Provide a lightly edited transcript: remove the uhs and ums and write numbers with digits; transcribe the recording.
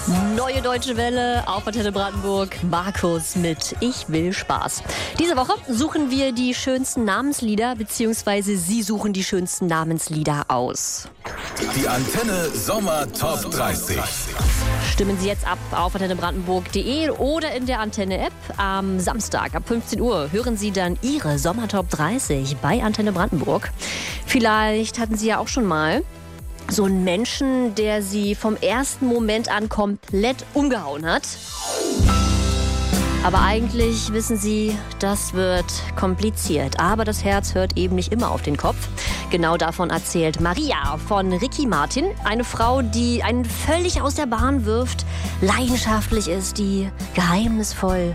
Neue Deutsche Welle auf Antenne Brandenburg. Markus mit Ich will Spaß. Diese Woche suchen wir die schönsten Namenslieder, beziehungsweise Sie suchen die schönsten Namenslieder aus. Die Antenne Sommer Top 30. Stimmen Sie jetzt ab auf antennebrandenburg.de oder in der Antenne-App. Am Samstag ab 15 Uhr hören Sie dann Ihre Sommer Top 30 bei Antenne Brandenburg. Vielleicht hatten Sie ja auch schon mal so einen Menschen, der Sie vom ersten Moment an komplett umgehauen hat. Aber eigentlich wissen Sie, das wird kompliziert. Aber das Herz hört eben nicht immer auf den Kopf. Genau davon erzählt Maria von Ricky Martin. Eine Frau, die einen völlig aus der Bahn wirft, leidenschaftlich ist, die geheimnisvoll